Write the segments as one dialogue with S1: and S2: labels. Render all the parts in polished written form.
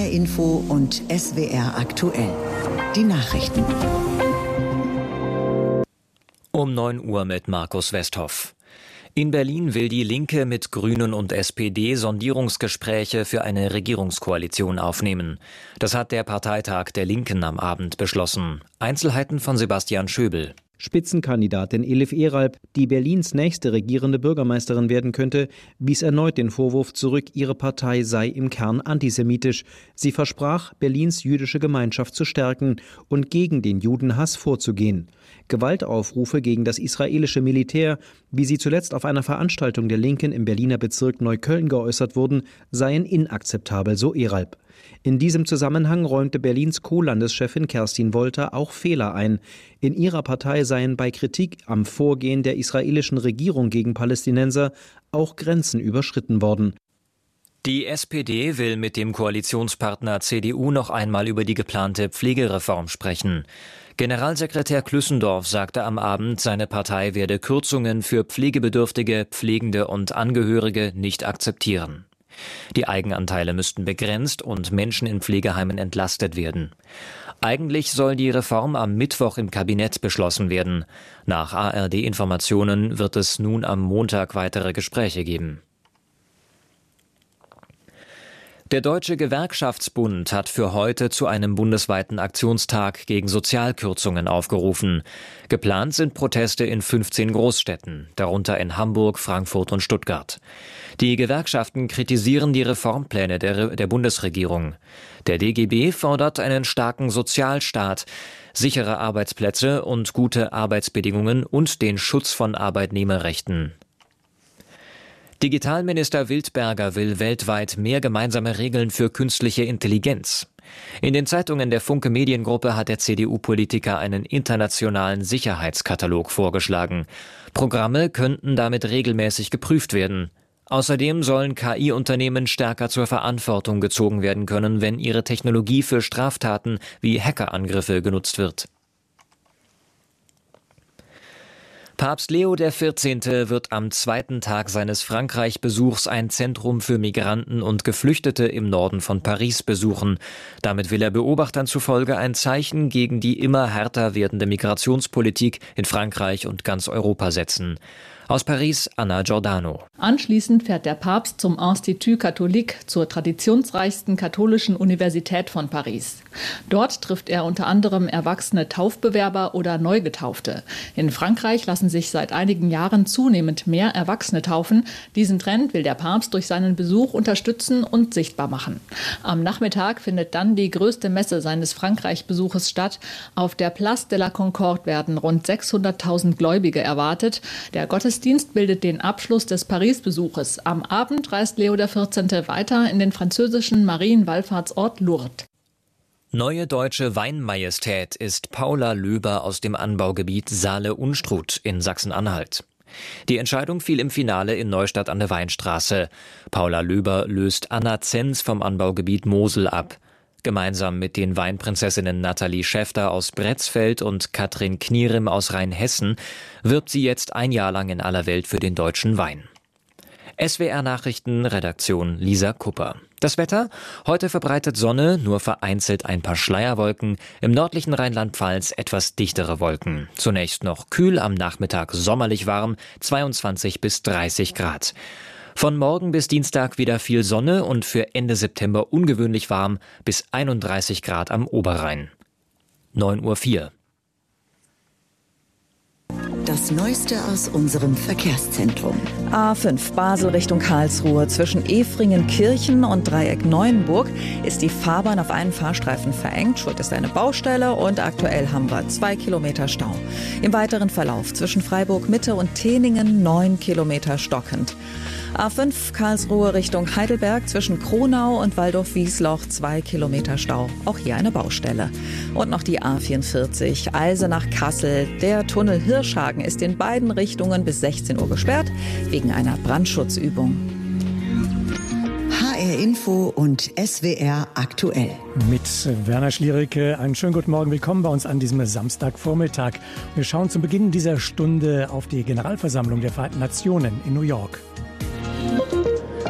S1: HR Info und SWR aktuell. Die Nachrichten.
S2: Um 9 Uhr mit Markus Westhoff. In Berlin will die Linke mit Grünen und SPD Sondierungsgespräche für eine Regierungskoalition aufnehmen. Das hat der Parteitag der Linken am Abend beschlossen. Einzelheiten von Sebastian Schöbel.
S3: Spitzenkandidatin Elif Eralp, die Berlins nächste regierende Bürgermeisterin werden könnte, wies erneut den Vorwurf zurück, ihre Partei sei im Kern antisemitisch. Sie versprach, Berlins jüdische Gemeinschaft zu stärken und gegen den Judenhass vorzugehen. Gewaltaufrufe gegen das israelische Militär, wie sie zuletzt auf einer Veranstaltung der Linken im Berliner Bezirk Neukölln geäußert wurden, seien inakzeptabel, so Eralp. In diesem Zusammenhang räumte Berlins Co-Landeschefin Kerstin Wolter auch Fehler ein. In ihrer Partei seien bei Kritik am Vorgehen der israelischen Regierung gegen Palästinenser auch Grenzen überschritten worden.
S2: Die SPD will mit dem Koalitionspartner CDU noch einmal über die geplante Pflegereform sprechen. Generalsekretär Klüssendorf sagte am Abend, seine Partei werde Kürzungen für Pflegebedürftige, Pflegende und Angehörige nicht akzeptieren. Die Eigenanteile müssten begrenzt und Menschen in Pflegeheimen entlastet werden. Eigentlich soll die Reform am Mittwoch im Kabinett beschlossen werden. Nach ARD-Informationen wird es nun am Montag weitere Gespräche geben. Der Deutsche Gewerkschaftsbund hat für heute zu einem bundesweiten Aktionstag gegen Sozialkürzungen aufgerufen. Geplant sind Proteste in 15 Großstädten, darunter in Hamburg, Frankfurt und Stuttgart. Die Gewerkschaften kritisieren die Reformpläne der Bundesregierung. Der DGB fordert einen starken Sozialstaat, sichere Arbeitsplätze und gute Arbeitsbedingungen und den Schutz von Arbeitnehmerrechten. Digitalminister Wildberger will weltweit mehr gemeinsame Regeln für künstliche Intelligenz. In den Zeitungen der Funke Mediengruppe hat der CDU-Politiker einen internationalen Sicherheitskatalog vorgeschlagen. Programme könnten damit regelmäßig geprüft werden. Außerdem sollen KI-Unternehmen stärker zur Verantwortung gezogen werden können, wenn ihre Technologie für Straftaten wie Hackerangriffe genutzt wird. Papst Leo XIV. Wird am zweiten Tag seines Frankreich-Besuchs ein Zentrum für Migranten und Geflüchtete im Norden von Paris besuchen. Damit will er Beobachtern zufolge ein Zeichen gegen die immer härter werdende Migrationspolitik in Frankreich und ganz Europa setzen. Aus Paris, Anna Giordano.
S4: Anschließend fährt der Papst zum Institut Catholique, zur traditionsreichsten katholischen Universität von Paris. Dort trifft er unter anderem erwachsene Taufbewerber oder Neugetaufte. In Frankreich lassen sich seit einigen Jahren zunehmend mehr Erwachsene taufen. Diesen Trend will der Papst durch seinen Besuch unterstützen und sichtbar machen. Am Nachmittag findet dann die größte Messe seines Frankreich-Besuches statt. Auf der Place de la Concorde werden rund 600.000 Gläubige erwartet. Der Gottesdienst bildet den Abschluss des Paris-Besuches. Am Abend reist Leo XIV. Weiter in den französischen Marienwallfahrtsort Lourdes.
S2: Neue deutsche Weinmajestät ist Paula Löber aus dem Anbaugebiet Saale-Unstrut in Sachsen-Anhalt. Die Entscheidung fiel im Finale in Neustadt an der Weinstraße. Paula Löber löst Anna Zenz vom Anbaugebiet Mosel ab. Gemeinsam mit den Weinprinzessinnen Nathalie Schäfter aus Bretzfeld und Katrin Knierem aus Rheinhessen wirbt sie jetzt ein Jahr lang in aller Welt für den deutschen Wein. SWR Nachrichten, Redaktion Lisa Kupper. Das Wetter? Heute verbreitet Sonne, nur vereinzelt ein paar Schleierwolken. Im nördlichen Rheinland-Pfalz etwas dichtere Wolken. Zunächst noch kühl, am Nachmittag sommerlich warm, 22 bis 30 Grad. Von morgen bis Dienstag wieder viel Sonne und für Ende September ungewöhnlich warm, bis 31 Grad am Oberrhein. 9:04 Uhr.
S1: Das Neueste aus unserem Verkehrszentrum.
S5: A5 Basel Richtung Karlsruhe. Zwischen Efringen-Kirchen und Dreieck Neuenburg ist die Fahrbahn auf einen Fahrstreifen verengt. Schuld ist eine Baustelle und aktuell haben wir 2 Kilometer Stau. Im weiteren Verlauf zwischen Freiburg Mitte und Teningen 9 Kilometer stockend. A5 Karlsruhe Richtung Heidelberg zwischen Kronau und Waldorf-Wiesloch 2 Kilometer Stau. Auch hier eine Baustelle. Und noch die A44 Eisenach-Kassel. Der Tunnel Hirschhagen ist in beiden Richtungen bis 16 Uhr gesperrt wegen einer Brandschutzübung.
S1: HR Info und SWR aktuell.
S6: Mit Werner Schliericke, einen schönen guten Morgen. Willkommen bei uns an diesem Samstagvormittag. Wir schauen zu Beginn dieser Stunde auf die Generalversammlung der Vereinten Nationen in New York.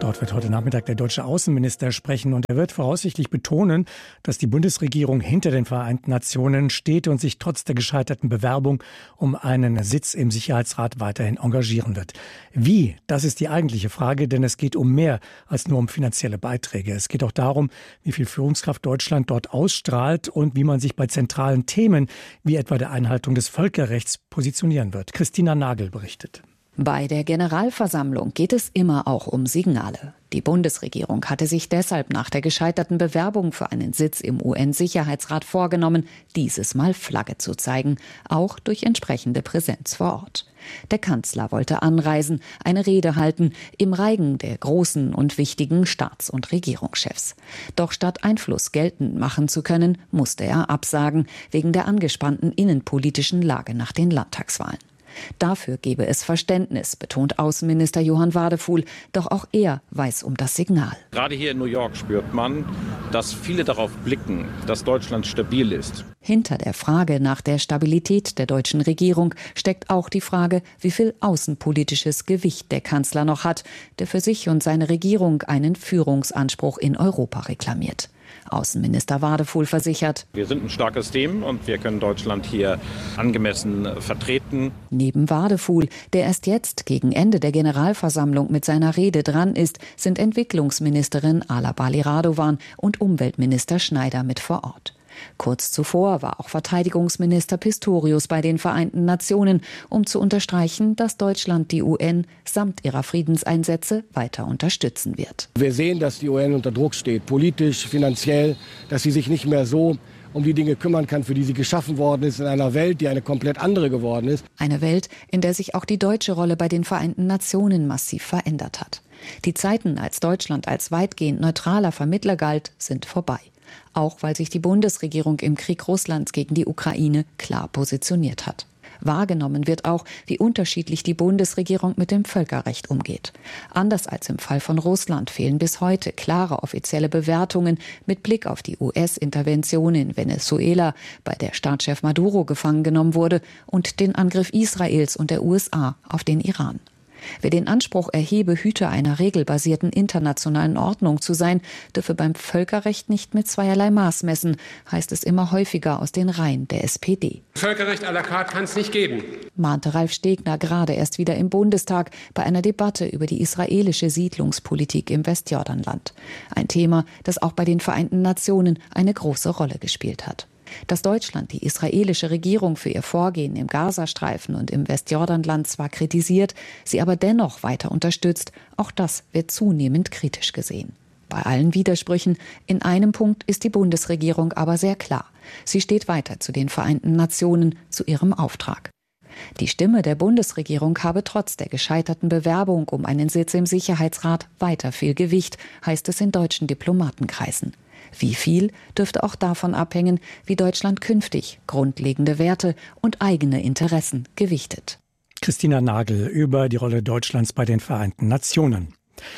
S6: Dort wird heute Nachmittag der deutsche Außenminister sprechen und er wird voraussichtlich betonen, dass die Bundesregierung hinter den Vereinten Nationen steht und sich trotz der gescheiterten Bewerbung um einen Sitz im Sicherheitsrat weiterhin engagieren wird. Wie? Das ist die eigentliche Frage, denn es geht um mehr als nur um finanzielle Beiträge. Es geht auch darum, wie viel Führungskraft Deutschland dort ausstrahlt und wie man sich bei zentralen Themen wie etwa der Einhaltung des Völkerrechts positionieren wird. Christina Nagel berichtet.
S7: Bei der Generalversammlung geht es immer auch um Signale. Die Bundesregierung hatte sich deshalb nach der gescheiterten Bewerbung für einen Sitz im UN-Sicherheitsrat vorgenommen, dieses Mal Flagge zu zeigen, auch durch entsprechende Präsenz vor Ort. Der Kanzler wollte anreisen, eine Rede halten, im Reigen der großen und wichtigen Staats- und Regierungschefs. Doch statt Einfluss geltend machen zu können, musste er absagen, wegen der angespannten innenpolitischen Lage nach den Landtagswahlen. Dafür gebe es Verständnis, betont Außenminister Johann Wadefuhl. Doch auch er weiß um das Signal.
S8: Gerade hier in New York spürt man, dass viele darauf blicken, dass Deutschland stabil ist.
S7: Hinter der Frage nach der Stabilität der deutschen Regierung steckt auch die Frage, wie viel außenpolitisches Gewicht der Kanzler noch hat, der für sich und seine Regierung einen Führungsanspruch in Europa reklamiert. Außenminister Wadefuhl versichert:
S8: Wir sind ein starkes Team und wir können Deutschland hier angemessen vertreten.
S7: Neben Wadefuhl, der erst jetzt gegen Ende der Generalversammlung mit seiner Rede dran ist, sind Entwicklungsministerin Ala Bali Radovan und Umweltminister Schneider mit vor Ort. Kurz zuvor war auch Verteidigungsminister Pistorius bei den Vereinten Nationen, um zu unterstreichen, dass Deutschland die UN samt ihrer Friedenseinsätze weiter unterstützen wird.
S9: Wir sehen, dass die UN unter Druck steht, politisch, finanziell, dass sie sich nicht mehr so um die Dinge kümmern kann, für die sie geschaffen worden ist, in einer Welt, die eine komplett andere geworden ist.
S7: Eine Welt, in der sich auch die deutsche Rolle bei den Vereinten Nationen massiv verändert hat. Die Zeiten, als Deutschland als weitgehend neutraler Vermittler galt, sind vorbei. Auch weil sich die Bundesregierung im Krieg Russlands gegen die Ukraine klar positioniert hat. Wahrgenommen wird auch, wie unterschiedlich die Bundesregierung mit dem Völkerrecht umgeht. Anders als im Fall von Russland fehlen bis heute klare offizielle Bewertungen mit Blick auf die US-Intervention in Venezuela, bei der Staatschef Maduro gefangen genommen wurde, und den Angriff Israels und der USA auf den Iran. Wer den Anspruch erhebe, Hüter einer regelbasierten internationalen Ordnung zu sein, dürfe beim Völkerrecht nicht mit zweierlei Maß messen, heißt es immer häufiger aus den Reihen der SPD.
S10: Völkerrecht à la carte kann es nicht geben,
S7: mahnte Ralf Stegner gerade erst wieder im Bundestag bei einer Debatte über die israelische Siedlungspolitik im Westjordanland. Ein Thema, das auch bei den Vereinten Nationen eine große Rolle gespielt hat. Dass Deutschland die israelische Regierung für ihr Vorgehen im Gazastreifen und im Westjordanland zwar kritisiert, sie aber dennoch weiter unterstützt, auch das wird zunehmend kritisch gesehen. Bei allen Widersprüchen, in einem Punkt ist die Bundesregierung aber sehr klar. Sie steht weiter zu den Vereinten Nationen, zu ihrem Auftrag. Die Stimme der Bundesregierung habe trotz der gescheiterten Bewerbung um einen Sitz im Sicherheitsrat weiter viel Gewicht, heißt es in deutschen Diplomatenkreisen. Wie viel, dürfte auch davon abhängen, wie Deutschland künftig grundlegende Werte und eigene Interessen gewichtet.
S6: Christina Nagel über die Rolle Deutschlands bei den Vereinten Nationen.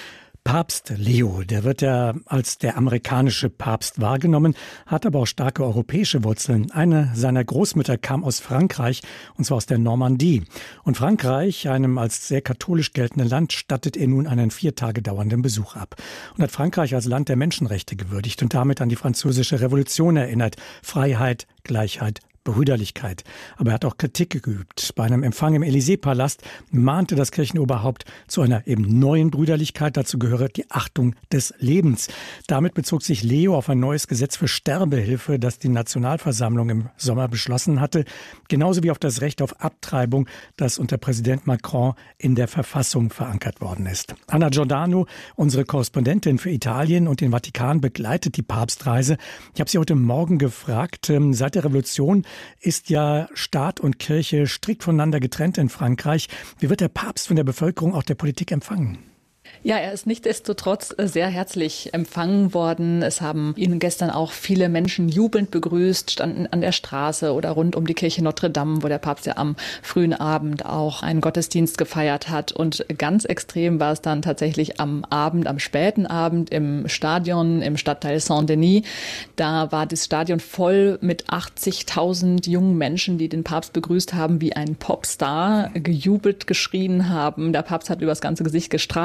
S6: Papst Leo, der wird ja als der amerikanische Papst wahrgenommen, hat aber auch starke europäische Wurzeln. Eine seiner Großmütter kam aus Frankreich, und zwar aus der Normandie. Und Frankreich, einem als sehr katholisch geltenden Land, stattet er nun einen 4 Tage dauernden Besuch ab. Und hat Frankreich als Land der Menschenrechte gewürdigt und damit an die Französische Revolution erinnert. Freiheit, Gleichheit, Brüderlichkeit. Aber er hat auch Kritik geübt. Bei einem Empfang im Élysée-Palast mahnte das Kirchenoberhaupt zu einer eben neuen Brüderlichkeit. Dazu gehöre die Achtung des Lebens. Damit bezog sich Leo auf ein neues Gesetz für Sterbehilfe, das die Nationalversammlung im Sommer beschlossen hatte. Genauso wie auf das Recht auf Abtreibung, das unter Präsident Macron in der Verfassung verankert worden ist. Anna Giordano, unsere Korrespondentin für Italien und den Vatikan, begleitet die Papstreise. Ich habe sie heute Morgen gefragt, seit der Revolution ist ja Staat und Kirche strikt voneinander getrennt in Frankreich. Wie wird der Papst von der Bevölkerung, auch der Politik empfangen?
S4: Ja, er ist nichtsdestotrotz sehr herzlich empfangen worden. Es haben ihn gestern auch viele Menschen jubelnd begrüßt, standen an der Straße oder rund um die Kirche Notre Dame, wo der Papst ja am frühen Abend auch einen Gottesdienst gefeiert hat. Und ganz extrem war es dann tatsächlich am späten Abend im Stadion, im Stadtteil Saint-Denis. Da war das Stadion voll mit 80.000 jungen Menschen, die den Papst begrüßt haben, wie ein Popstar, gejubelt, geschrien haben. Der Papst hat übers ganze Gesicht gestrahlt.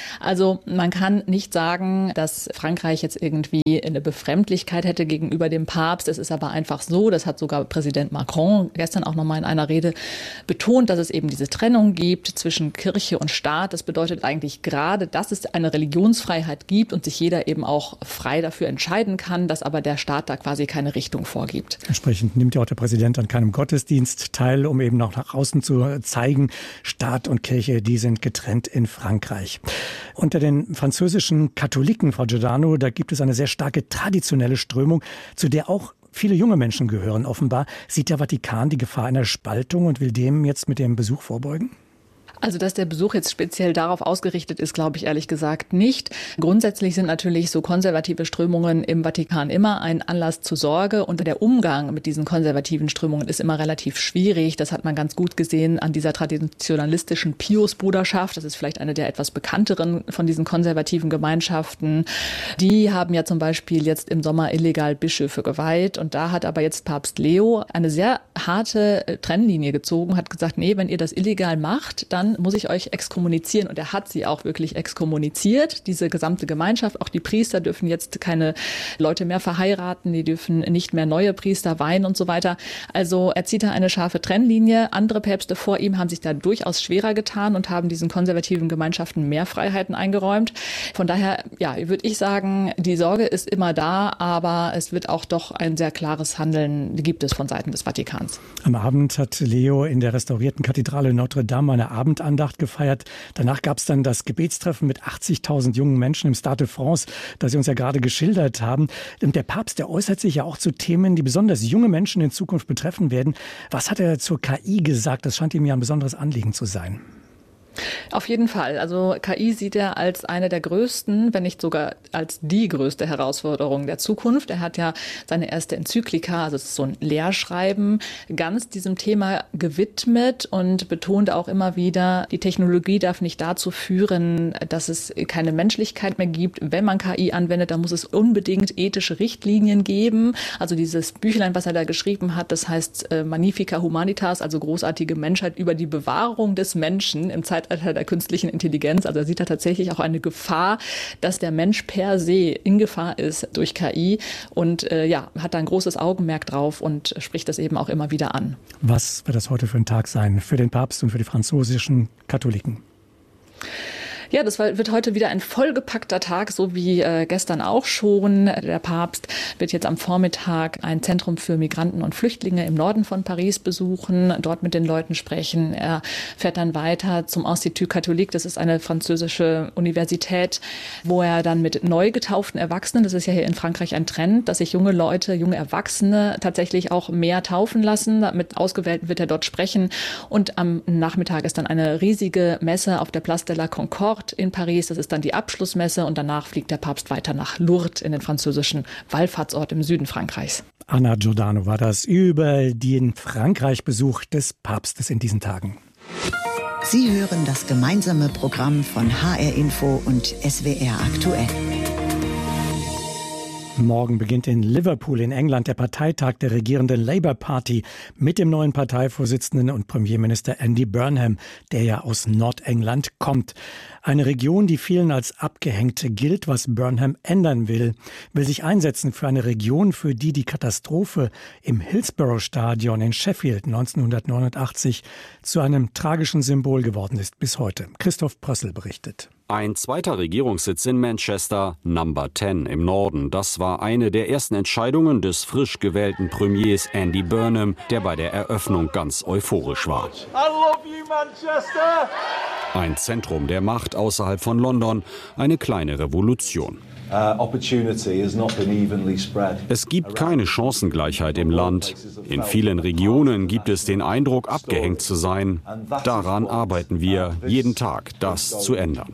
S4: Also man kann nicht sagen, dass Frankreich jetzt irgendwie eine Befremdlichkeit hätte gegenüber dem Papst. Es ist aber einfach so, das hat sogar Präsident Macron gestern auch nochmal in einer Rede betont, dass es eben diese Trennung gibt zwischen Kirche und Staat. Das bedeutet eigentlich gerade, dass es eine Religionsfreiheit gibt und sich jeder eben auch frei dafür entscheiden kann, dass aber der Staat da quasi keine Richtung vorgibt.
S6: Entsprechend nimmt ja auch der Präsident an keinem Gottesdienst teil, um eben auch nach außen zu zeigen, Staat und Kirche, die sind getrennt in Frankreich. Unter den französischen Katholiken, Frau Giordano, da gibt es eine sehr starke traditionelle Strömung, zu der auch viele junge Menschen gehören. Offenbar sieht der Vatikan die Gefahr einer Spaltung und will dem jetzt mit dem Besuch vorbeugen?
S4: Also, dass der Besuch jetzt speziell darauf ausgerichtet ist, glaube ich ehrlich gesagt nicht. Grundsätzlich sind natürlich so konservative Strömungen im Vatikan immer ein Anlass zur Sorge. Und der Umgang mit diesen konservativen Strömungen ist immer relativ schwierig. Das hat man ganz gut gesehen an dieser traditionalistischen Pius-Bruderschaft. Das ist vielleicht eine der etwas bekannteren von diesen konservativen Gemeinschaften. Die haben ja zum Beispiel jetzt im Sommer illegal Bischöfe geweiht. Und da hat aber jetzt Papst Leo eine sehr harte Trennlinie gezogen, hat gesagt, nee, wenn ihr das illegal macht, dann muss ich euch exkommunizieren. Und er hat sie auch wirklich exkommuniziert. Diese gesamte Gemeinschaft, auch die Priester dürfen jetzt keine Leute mehr verheiraten, die dürfen nicht mehr neue Priester weihen und so weiter. Also er zieht da eine scharfe Trennlinie. Andere Päpste vor ihm haben sich da durchaus schwerer getan und haben diesen konservativen Gemeinschaften mehr Freiheiten eingeräumt. Von daher, ja, würde ich sagen, die Sorge ist immer da, aber es wird auch doch ein sehr klares Handeln, gibt es von Seiten des Vatikans.
S6: Am Abend hat Leo in der restaurierten Kathedrale Notre Dame eine Abendandacht gefeiert. Danach gab es dann das Gebetstreffen mit 80.000 jungen Menschen im Stade de France, das Sie uns ja gerade geschildert haben. Und der Papst, der äußert sich ja auch zu Themen, die besonders junge Menschen in Zukunft betreffen werden. Was hat er zur KI gesagt? Das scheint ihm ja ein besonderes Anliegen zu sein.
S4: Auf jeden Fall. Also KI sieht er als eine der größten, wenn nicht sogar als die größte Herausforderung der Zukunft. Er hat ja seine erste Enzyklika, also es ist so ein Lehrschreiben, ganz diesem Thema gewidmet und betont auch immer wieder, die Technologie darf nicht dazu führen, dass es keine Menschlichkeit mehr gibt. Wenn man KI anwendet, dann muss es unbedingt ethische Richtlinien geben. Also dieses Büchlein, was er da geschrieben hat, das heißt Magnifica Humanitas, also großartige Menschheit über die Bewahrung des Menschen im Zeitalter der künstlichen Intelligenz. Also er sieht da tatsächlich auch eine Gefahr, dass der Mensch per se in Gefahr ist durch KI und hat da ein großes Augenmerk drauf und spricht das eben auch immer wieder an.
S6: Was wird das heute für ein Tag sein für den Papst und für die französischen Katholiken?
S4: Ja, das wird heute wieder ein vollgepackter Tag, so wie gestern auch schon. Der Papst wird jetzt am Vormittag ein Zentrum für Migranten und Flüchtlinge im Norden von Paris besuchen, dort mit den Leuten sprechen. Er fährt dann weiter zum Institut Catholique, das ist eine französische Universität, wo er dann mit neu getauften Erwachsenen, das ist ja hier in Frankreich ein Trend, dass sich junge Leute, junge Erwachsene tatsächlich auch mehr taufen lassen. Mit Ausgewählten wird er dort sprechen. Und am Nachmittag ist dann eine riesige Messe auf der Place de la Concorde in Paris. Das ist dann die Abschlussmesse und danach fliegt der Papst weiter nach Lourdes in den französischen Wallfahrtsort im Süden Frankreichs.
S6: Anna Giordano war das über den Frankreich-Besuch des Papstes in diesen Tagen.
S1: Sie hören das gemeinsame Programm von HR Info und SWR aktuell.
S6: Morgen beginnt in Liverpool in England der Parteitag der regierenden Labour Party mit dem neuen Parteivorsitzenden und Premierminister Andy Burnham, der ja aus Nordengland kommt. Eine Region, die vielen als abgehängt gilt, was Burnham ändern will sich einsetzen für eine Region, für die die Katastrophe im Hillsborough-Stadion in Sheffield 1989 zu einem tragischen Symbol geworden ist bis heute. Christoph Prössel berichtet.
S11: Ein zweiter Regierungssitz in Manchester, Number 10 im Norden. Das war eine der ersten Entscheidungen des frisch gewählten Premiers Andy Burnham, der bei der Eröffnung ganz euphorisch war.
S12: I love you, Manchester!
S11: Ein Zentrum der Macht außerhalb von London, eine kleine Revolution. Es gibt keine Chancengleichheit im Land. In vielen Regionen gibt es den Eindruck, abgehängt zu sein. Daran arbeiten wir jeden Tag, das zu ändern.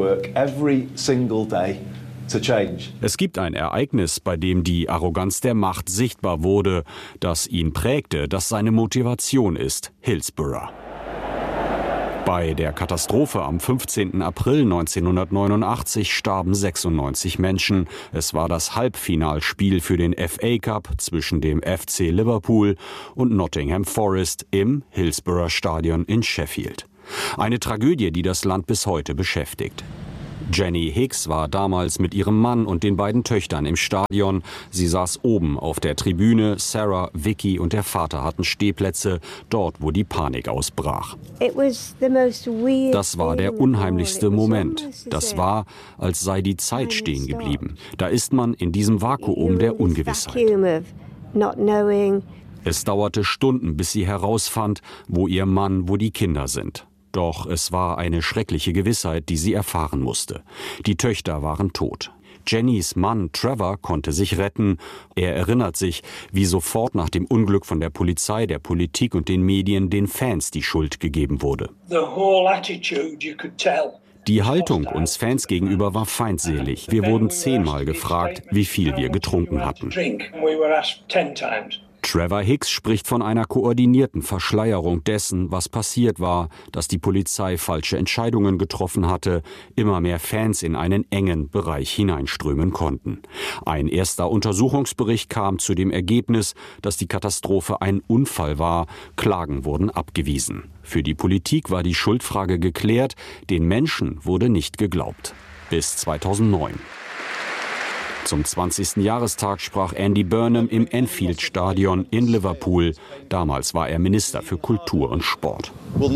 S11: Es gibt ein Ereignis, bei dem die Arroganz der Macht sichtbar wurde, das ihn prägte, das seine Motivation ist: Hillsborough. Bei der Katastrophe am 15. April 1989 starben 96 Menschen. Es war das Halbfinalspiel für den FA Cup zwischen dem FC Liverpool und Nottingham Forest im Hillsborough Stadion in Sheffield. Eine Tragödie, die das Land bis heute beschäftigt. Jenny Hicks war damals mit ihrem Mann und den beiden Töchtern im Stadion. Sie saß oben auf der Tribüne. Sarah, Vicky und der Vater hatten Stehplätze, dort, wo die Panik ausbrach. Das war der unheimlichste Moment. Das war, als sei die Zeit stehen geblieben. Da ist man in diesem Vakuum der Ungewissheit. Es dauerte Stunden, bis sie herausfand, wo ihr Mann, wo die Kinder sind. Doch es war eine schreckliche Gewissheit, die sie erfahren musste. Die Töchter waren tot. Jennys Mann Trevor konnte sich retten. Er erinnert sich, wie sofort nach dem Unglück von der Polizei, der Politik und den Medien den Fans die Schuld gegeben wurde. Die Haltung uns Fans gegenüber war feindselig. Wir wurden 10-mal gefragt, wie viel wir getrunken hatten. Trevor Hicks spricht von einer koordinierten Verschleierung dessen, was passiert war, dass die Polizei falsche Entscheidungen getroffen hatte, immer mehr Fans in einen engen Bereich hineinströmen konnten. Ein erster Untersuchungsbericht kam zu dem Ergebnis, dass die Katastrophe ein Unfall war. Klagen wurden abgewiesen. Für die Politik war die Schuldfrage geklärt, den Menschen wurde nicht geglaubt. Bis 2009. Zum 20. Jahrestag sprach Andy Burnham im Anfield-Stadion in Liverpool. Damals war er Minister für Kultur und Sport.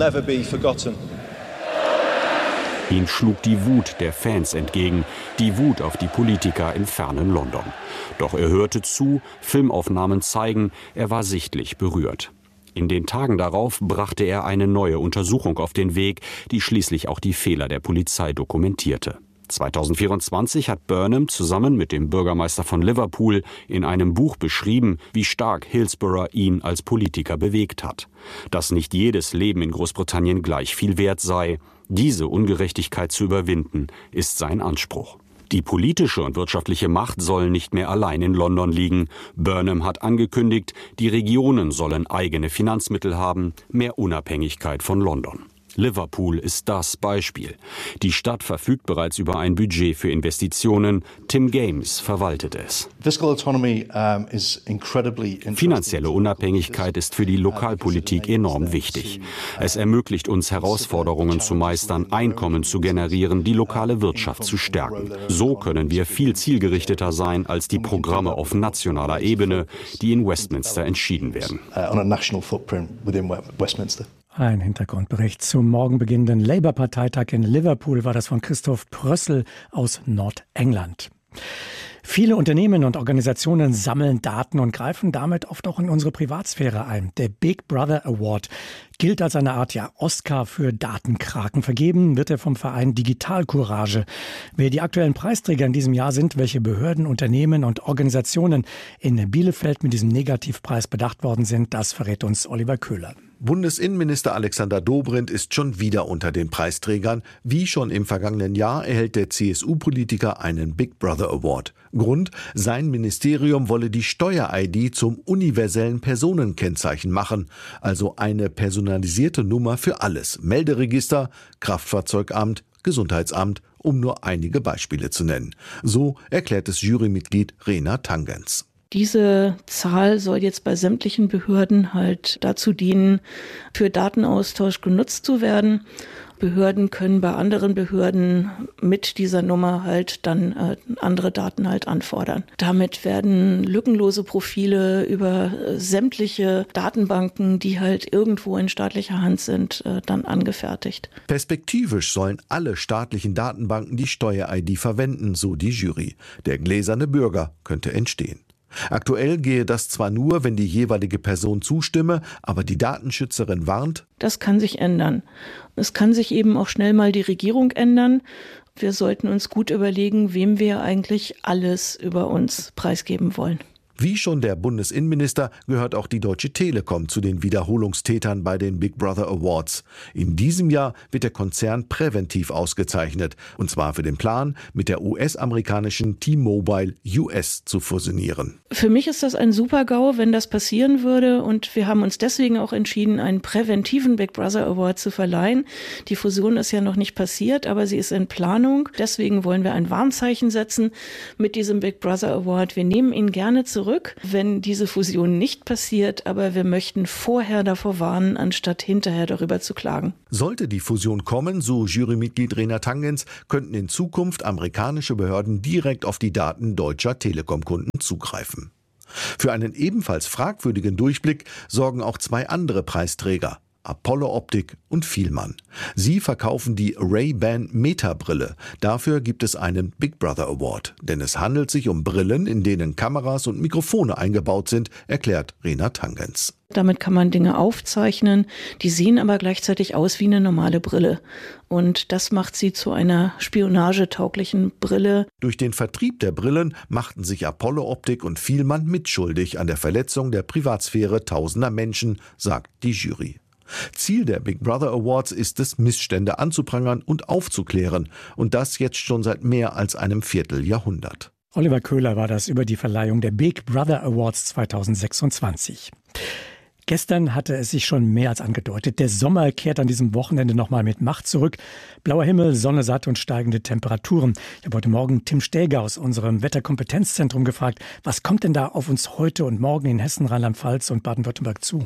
S11: Ihm schlug die Wut der Fans entgegen, die Wut auf die Politiker im fernen London. Doch er hörte zu, Filmaufnahmen zeigen, er war sichtlich berührt. In den Tagen darauf brachte er eine neue Untersuchung auf den Weg, die schließlich auch die Fehler der Polizei dokumentierte. 2024 hat Burnham zusammen mit dem Bürgermeister von Liverpool in einem Buch beschrieben, wie stark Hillsborough ihn als Politiker bewegt hat. Dass nicht jedes Leben in Großbritannien gleich viel wert sei, diese Ungerechtigkeit zu überwinden, ist sein Anspruch. Die politische und wirtschaftliche Macht sollen nicht mehr allein in London liegen. Burnham hat angekündigt, die Regionen sollen eigene Finanzmittel haben, mehr Unabhängigkeit von London. Liverpool ist das Beispiel. Die Stadt verfügt bereits über ein Budget für Investitionen. Tim Games verwaltet es. Finanzielle Unabhängigkeit ist für die Lokalpolitik enorm wichtig. Es ermöglicht uns, Herausforderungen zu meistern, Einkommen zu generieren, die lokale Wirtschaft zu stärken. So können wir viel zielgerichteter sein als die Programme auf nationaler Ebene, die in Westminster entschieden werden.
S6: Ein Hintergrundbericht zum morgen beginnenden Labour-Parteitag in Liverpool war das von Christoph Prössl aus Nordengland. Viele Unternehmen und Organisationen sammeln Daten und greifen damit oft auch in unsere Privatsphäre ein. Der Big Brother Award gilt als eine Art Oscar für Datenkraken. Vergeben wird er vom Verein Digital Courage. Wer die aktuellen Preisträger in diesem Jahr sind, welche Behörden, Unternehmen und Organisationen in Bielefeld mit diesem Negativpreis bedacht worden sind, das verrät uns Oliver Köhler.
S13: Bundesinnenminister Alexander Dobrindt ist schon wieder unter den Preisträgern. Wie schon im vergangenen Jahr erhält der CSU-Politiker einen Big Brother Award. Grund: sein Ministerium wolle die Steuer-ID zum universellen Personenkennzeichen machen. Also eine personalisierte Nummer für alles. Melderegister, Kraftfahrzeugamt, Gesundheitsamt, um nur einige Beispiele zu nennen. So erklärt es Jurymitglied Rena Tangens.
S14: Diese Zahl soll jetzt bei sämtlichen Behörden halt dazu dienen, für Datenaustausch genutzt zu werden. Behörden können bei anderen Behörden mit dieser Nummer halt dann andere Daten halt anfordern. Damit werden lückenlose Profile über sämtliche Datenbanken, die halt irgendwo in staatlicher Hand sind, dann angefertigt.
S13: Perspektivisch sollen alle staatlichen Datenbanken die Steuer-ID verwenden, so die Jury. Der gläserne Bürger könnte entstehen. Aktuell gehe das zwar nur, wenn die jeweilige Person zustimme, aber die Datenschützerin warnt:
S14: Das kann sich ändern. Es kann sich eben auch schnell mal die Regierung ändern. Wir sollten uns gut überlegen, wem wir eigentlich alles über uns preisgeben wollen.
S13: Wie schon der Bundesinnenminister gehört auch die Deutsche Telekom zu den Wiederholungstätern bei den Big Brother Awards. In diesem Jahr wird der Konzern präventiv ausgezeichnet, und zwar für den Plan, mit der US-amerikanischen T-Mobile US zu fusionieren.
S14: Für mich ist das ein Super-GAU, wenn das passieren würde, und wir haben uns deswegen auch entschieden, einen präventiven Big Brother Award zu verleihen. Die Fusion ist ja noch nicht passiert, aber sie ist in Planung. Deswegen wollen wir ein Warnzeichen setzen mit diesem Big Brother Award. Wir nehmen ihn gerne zurück. zurück, wenn diese Fusion nicht passiert, aber wir möchten vorher davor warnen, anstatt hinterher darüber zu klagen.
S13: Sollte die Fusion kommen, so Jurymitglied Rena Tangens, könnten in Zukunft amerikanische Behörden direkt auf die Daten deutscher Telekom-Kunden zugreifen. Für einen ebenfalls fragwürdigen Durchblick sorgen auch 2 andere Preisträger, Apollo Optik und Vielmann. Sie verkaufen die Ray-Ban Meta-Brille. Dafür gibt es einen Big Brother Award. Denn es handelt sich um Brillen, in denen Kameras und Mikrofone eingebaut sind, erklärt Rena Tangens.
S14: Damit kann man Dinge aufzeichnen, die sehen aber gleichzeitig aus wie eine normale Brille. Und das macht sie zu einer spionagetauglichen Brille.
S13: Durch den Vertrieb der Brillen machten sich Apollo Optik und Vielmann mitschuldig an der Verletzung der Privatsphäre tausender Menschen, sagt die Jury. Ziel der Big Brother Awards ist es, Missstände anzuprangern und aufzuklären. Und das jetzt schon seit mehr als einem Vierteljahrhundert.
S6: Oliver Köhler war das über die Verleihung der Big Brother Awards 2026. Gestern hatte es sich schon mehr als angedeutet. Der Sommer kehrt an diesem Wochenende nochmal mit Macht zurück. Blauer Himmel, Sonne satt und steigende Temperaturen. Ich habe heute Morgen Tim Stäger aus unserem Wetterkompetenzzentrum gefragt, was kommt denn da auf uns heute und morgen in Hessen, Rheinland-Pfalz und Baden-Württemberg zu?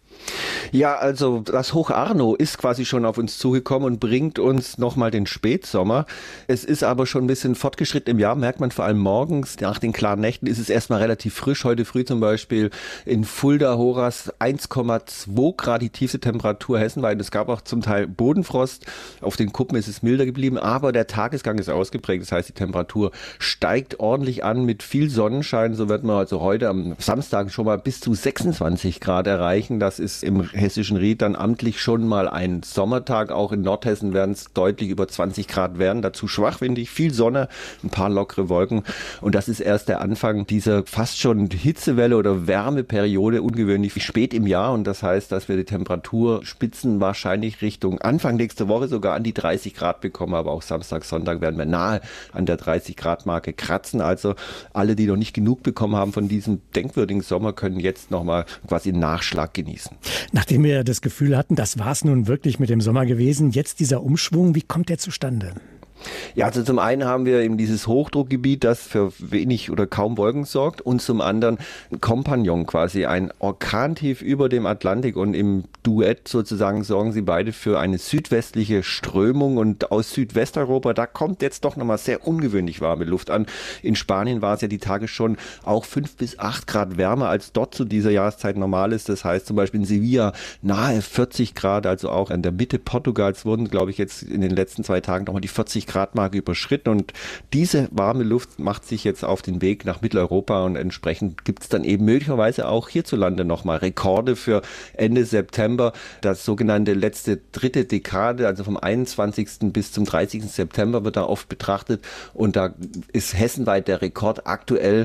S15: Ja, also das Hoch Arno ist quasi schon auf uns zugekommen und bringt uns nochmal den Spätsommer. Es ist aber schon ein bisschen fortgeschritten im Jahr, merkt man vor allem morgens. Nach den klaren Nächten ist es erstmal relativ frisch. Heute früh zum Beispiel in Fulda, Horas 1,2 Grad die tiefste Temperatur hessenweit. Es gab auch zum Teil Bodenfrost. Auf den Kuppen ist es milder geblieben, aber der Tagesgang ist ausgeprägt. Das heißt, die Temperatur steigt ordentlich an mit viel Sonnenschein. So wird man also heute am Samstag schon mal bis zu 26 Grad erreichen. Das ist im hessischen Ried dann amtlich schon mal ein Sommertag. Auch in Nordhessen werden es deutlich über 20 Grad werden. Dazu schwachwindig, viel Sonne, ein paar lockere Wolken. Und das ist erst der Anfang dieser fast schon Hitzewelle oder Wärmeperiode, ungewöhnlich spät im Jahr. Und das heißt, dass wir die Temperaturspitzen wahrscheinlich Richtung Anfang nächste Woche sogar an die 30 Grad bekommen. Aber auch Samstag, Sonntag werden wir nahe an der 30 Grad Marke kratzen. Also alle, die noch nicht genug bekommen haben von diesem denkwürdigen Sommer, können jetzt nochmal quasi einen Nachschlag genießen.
S6: Nachdem wir das Gefühl hatten, das war es nun wirklich mit dem Sommer gewesen, jetzt dieser Umschwung, wie kommt der zustande?
S15: Ja, also zum einen haben wir eben dieses Hochdruckgebiet, das für wenig oder kaum Wolken sorgt, und zum anderen ein Kompagnon, quasi ein Orkantief über dem Atlantik, und im Duett sozusagen sorgen sie beide für eine südwestliche Strömung, und aus Südwesteuropa, da kommt jetzt doch nochmal sehr ungewöhnlich warme Luft an. In Spanien war es ja die Tage schon auch 5 bis 8 Grad wärmer, als dort zu dieser Jahreszeit normal ist. Das heißt zum Beispiel in Sevilla nahe 40 Grad, also auch in der Mitte Portugals wurden, glaube ich, jetzt in den letzten 2 Tagen nochmal die 40 Grad Marke überschritten, und diese warme Luft macht sich jetzt auf den Weg nach Mitteleuropa, und entsprechend gibt es dann eben möglicherweise auch hierzulande nochmal Rekorde für Ende September. Das sogenannte letzte dritte Dekade, also vom 21. bis zum 30. September wird da oft betrachtet, und da ist hessenweit der Rekord aktuell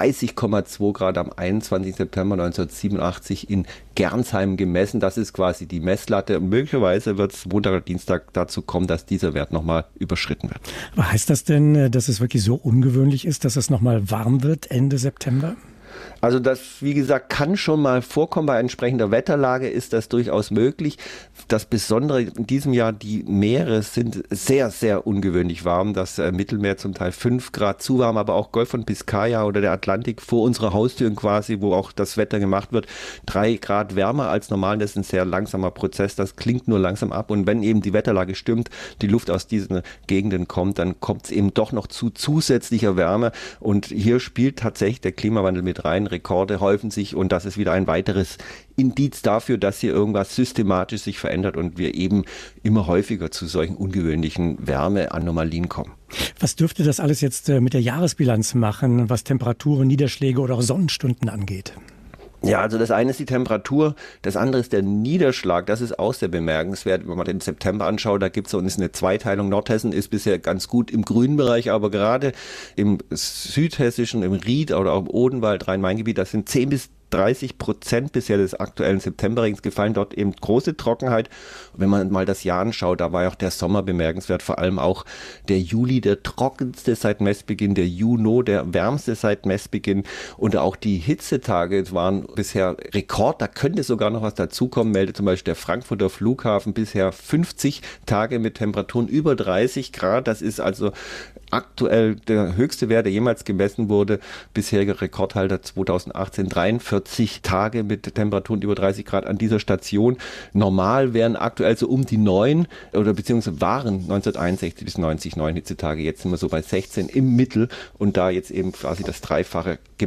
S15: 30,2 Grad am 21. September 1987 in Gernsheim gemessen. Das ist quasi die Messlatte. Möglicherweise wird es Montag oder Dienstag dazu kommen, dass dieser Wert nochmal überschritten wird.
S6: Aber heißt das denn, dass es wirklich so ungewöhnlich ist, dass es nochmal warm wird Ende September?
S15: Also das, wie gesagt, kann schon mal vorkommen. Bei entsprechender Wetterlage ist das durchaus möglich. Das Besondere in diesem Jahr, die Meere sind sehr, sehr ungewöhnlich warm. Das Mittelmeer zum Teil 5 Grad zu warm, aber auch Golf von Biscaya oder der Atlantik vor unserer Haustüren quasi, wo auch das Wetter gemacht wird, 3 Grad wärmer als normal. Das ist ein sehr langsamer Prozess. Das klingt nur langsam ab. Und wenn eben die Wetterlage stimmt, die Luft aus diesen Gegenden kommt, dann kommt es eben doch noch zu zusätzlicher Wärme. Und hier spielt tatsächlich der Klimawandel mit rein. Rekorde häufen sich, und das ist wieder ein weiteres Indiz dafür, dass hier irgendwas systematisch sich verändert und wir eben immer häufiger zu solchen ungewöhnlichen Wärmeanomalien kommen.
S6: Was dürfte das alles jetzt mit der Jahresbilanz machen, was Temperaturen, Niederschläge oder auch Sonnenstunden angeht?
S15: Ja, also das eine ist die Temperatur, das andere ist der Niederschlag. Das ist auch sehr bemerkenswert, wenn man den September anschaut. Da gibt es eine Zweiteilung. Nordhessen ist bisher ganz gut im grünen Bereich, aber gerade im südhessischen, im Ried oder auch im Odenwald, Rhein-Main-Gebiet, das sind 10 bis 30% bisher des aktuellen Septemberregens gefallen, dort eben große Trockenheit. Wenn man mal das Jahr anschaut, da war ja auch der Sommer bemerkenswert, vor allem auch der Juli, der trockenste seit Messbeginn, der Juni, der wärmste seit Messbeginn und auch die Hitzetage waren bisher Rekord, da könnte sogar noch was dazukommen, meldet zum Beispiel der Frankfurter Flughafen bisher 50 Tage mit Temperaturen über 30 Grad, das ist also aktuell der höchste Wert, der jemals gemessen wurde, bisheriger Rekordhalter 2018, 43 Tage mit Temperaturen über 30 Grad an dieser Station. Normal wären aktuell so um die 9 oder beziehungsweise waren 1961 bis 90 9 Hitzetage. Jetzt sind wir so bei 16 im Mittel und da jetzt eben quasi das Dreifache